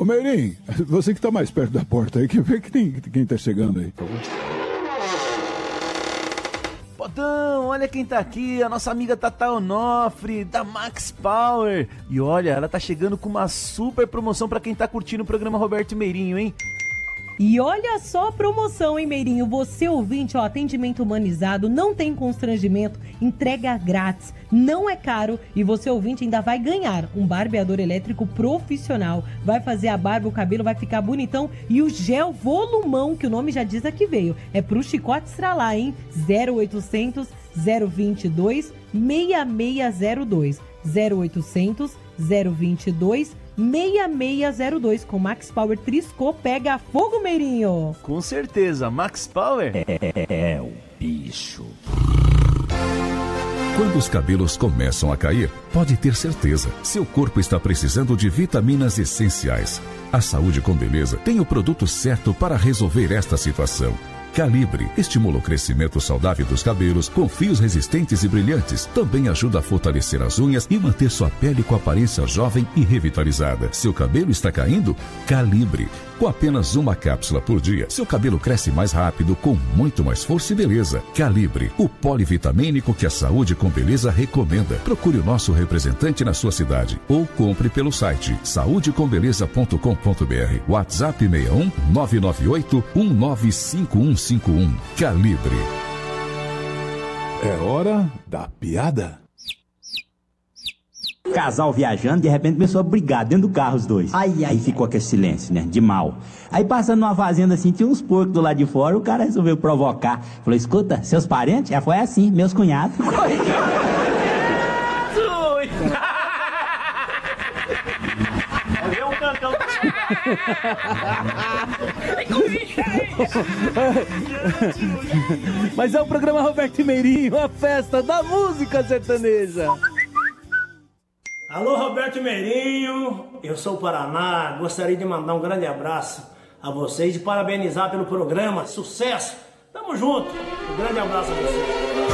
Ô Meirinho, você que tá mais perto da porta aí, que vê que tem quem tá chegando aí, por favor. Potão, olha quem tá aqui, a nossa amiga Tata Onofre, da Max Power. E olha, ela tá chegando com uma super promoção pra quem tá curtindo o programa Roberto Meirinho, hein? E olha só a promoção, hein, Meirinho? Você ouvinte, ó, atendimento humanizado, não tem constrangimento, entrega grátis, não é caro e você ouvinte ainda vai ganhar um barbeador elétrico profissional. Vai fazer a barba, o cabelo vai ficar bonitão e o gel volumão, que o nome já diz aqui veio, é pro chicote estralar, hein? 0800 022 6602. 0800 022 6602 com Max Power Triscô pega fogo, Meirinho. Com certeza, Max Power é o bicho. Quando os cabelos começam a cair, pode ter certeza, seu corpo está precisando de vitaminas essenciais. A Saúde com Beleza tem o produto certo para resolver esta situação. Calibre estimula o crescimento saudável dos cabelos com fios resistentes e brilhantes. Também ajuda a fortalecer as unhas e manter sua pele com aparência jovem e revitalizada. Seu cabelo está caindo? Calibre. Com apenas uma cápsula por dia, seu cabelo cresce mais rápido, com muito mais força e beleza. Calibre, o polivitamínico que a Saúde com Beleza recomenda. Procure o nosso representante na sua cidade ou compre pelo site saudecombeleza.com.br. WhatsApp 61 998 195151. Calibre. É hora da piada. Casal viajando, de repente começou a brigar dentro do carro os dois. Aí ficou aquele silêncio, né? De mal. Aí passando numa fazenda assim, tinha uns porcos do lado de fora, o cara resolveu provocar. Falou, escuta, seus parentes? Já foi assim, meus cunhados. Olha um cantão. Mas é o programa Roberto Meirinho, a festa da música sertaneja. Alô, Roberto Meirinho, eu sou o Paraná, gostaria de mandar um grande abraço a vocês e parabenizar pelo programa, sucesso, tamo junto, um grande abraço a vocês.